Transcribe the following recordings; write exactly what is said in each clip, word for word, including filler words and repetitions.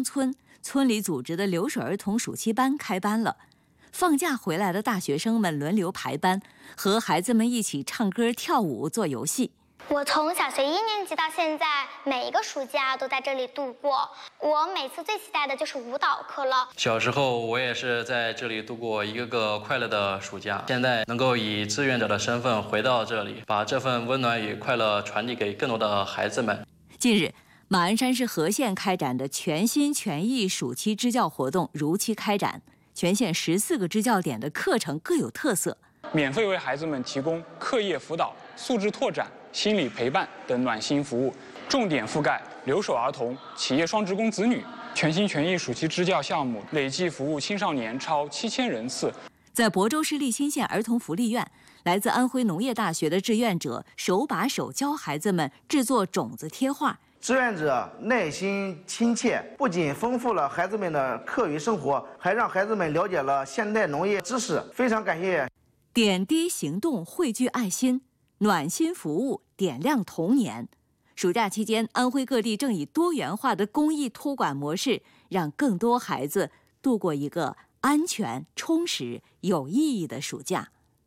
乡村，村里组织的留守儿童暑期班开班了。放假回来的大学生们轮流排班，和孩子们一起唱歌、跳舞、做游戏。 我从小学一年级到现在，每一个暑假都在这里度过。我每次最期待的就是舞蹈课了。 小时候我也是在这里度过一个个快乐的暑假，现在能够以志愿者的身份回到这里，把这份温暖与快乐传递给更多的孩子们。 近日，马鞍山市和县开展的全心全意暑期支教活动如期开展。全县十四个支教点的课程各有特色， 免费为孩子们提供课业辅导、素质拓展、心理陪伴等暖心服务，重点覆盖留守儿童、企业双职工子女。全心全意暑期支教项目累计服务青少年超七千人次。 在亳州市立新县儿童福利院，来自安徽农业大学的志愿者手把手教孩子们制作种子贴画。 志愿者耐心亲切，不仅丰富了孩子们的课余生活，还让孩子们了解了现代农业知识。非常感谢！ 点滴行动汇聚爱心，暖心服务点亮童年。暑假期间，安徽各地正以多元化的公益托管模式，让更多孩子度过一个安全、充实、有意义的暑假。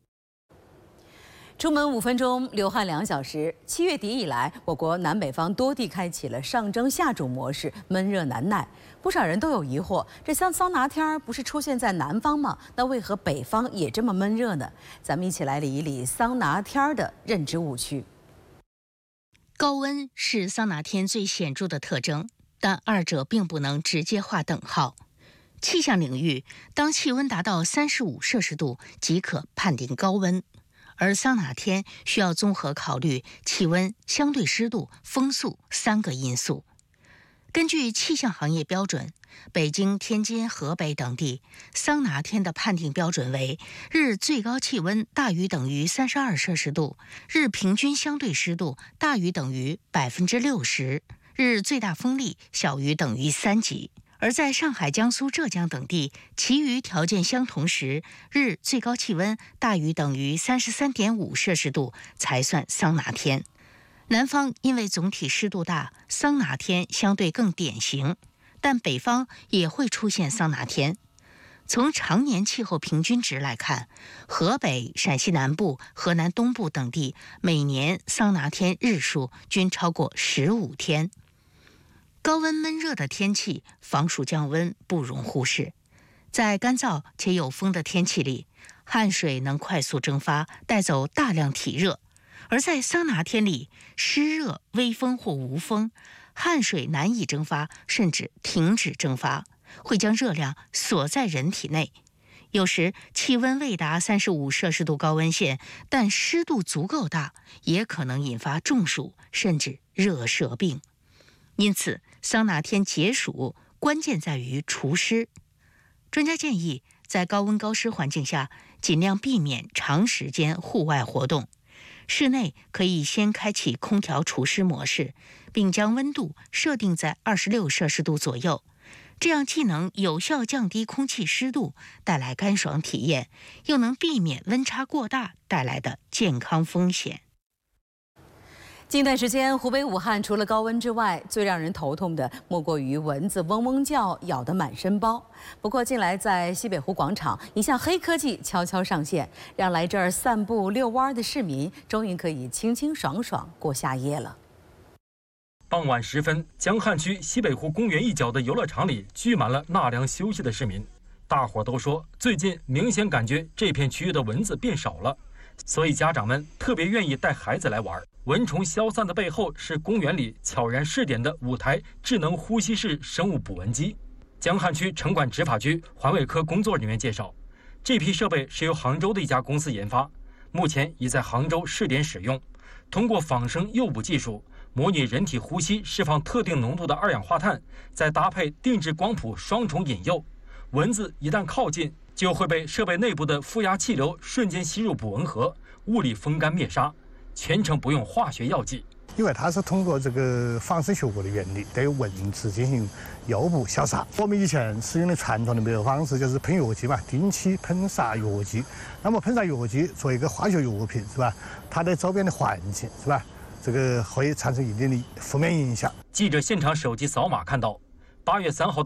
出门五分钟，流汗两小时。七月底以来，我国南北方多地开启了上蒸下煮模式，闷热难耐。不少人都有疑惑，这桑桑拿天不是出现在南方吗？那为何北方也这么闷热呢？咱们一起来理一理桑拿天的认知误区。 高温是桑拿天最显著的特征，但二者并不能直接划等号。气象领域，当气温达到三十五摄氏度即可判定高温。而桑拿天需要综合考虑气温、相对湿度、风速三个因素。根据气象行业标准，北京、天津、河北等地桑拿天的判定标准为：日最高气温大于等于三十二摄氏度，日平均相对湿度大于等于百分之六十，日最大风力小于等于三级。而在上海、江苏、浙江等地，其余条件相同时，日最高气温大于等于三十三点五摄氏度才算桑拿天。南方因为总体湿度大，桑拿天相对更典型，但北方也会出现桑拿天。从常年气候平均值来看，河北、陕西南部、河南东部等地每年桑拿天日数均超过十五天。高温闷热的天气，防暑降温不容忽视。在干燥且有风的天气里，汗水能快速蒸发，带走大量体热；而在桑拿天里，湿热、微风或无风，汗水难以蒸发，甚至停止蒸发，会将热量锁在人体内。有时气温未达三十五摄氏度高温线，但湿度足够大，也可能引发中暑，甚至热射病。因此，桑拿天解暑关键在于除湿。专家建议，在高温高湿环境下，尽量避免长时间户外活动。室内可以先开启空调除湿模式，并将温度设定在二十六摄氏度左右，这样既能有效降低空气湿度，带来干爽体验，又能避免温差过大带来的健康风险。 近段时间，湖北武汉除了高温之外，最让人头痛的莫过于蚊子嗡嗡叫，咬得满身包。不过，近来在西北湖广场，一项黑科技悄悄上线，让来这儿散步遛弯的市民终于可以清清爽爽过夏夜了。 傍晚时分，江汉区西北湖公园一角的游乐场里聚满了纳凉休息的市民。大伙都说，最近明显感觉这片区域的蚊子变少了，所以家长们特别愿意带孩子来玩。蚊虫消散的背后是公园里悄然试点的五台智能呼吸式生物捕蚊机。江汉区城管执法局环卫科工作人员介绍，这批设备是由杭州的一家公司研发，目前已在杭州试点使用。通过仿生诱捕技术，模拟人体呼吸释放特定浓度的二氧化碳，再搭配定制光谱双重引诱，蚊子一旦靠近，就会被设备内部的负压气流瞬间吸入捕蚊盒，物理风干灭杀，全程不用化学药剂。 因为它是通过这个仿生学的原理，对蚊子进行诱捕消杀。我们以前使用的传统的灭蚊方式就是喷药剂嘛，定期喷洒药剂。那么喷洒药剂作为一个化学药品是吧？它对周边的环境是吧？这个会产生一定的负面影响。 记者现场手机扫码看到，八月三号。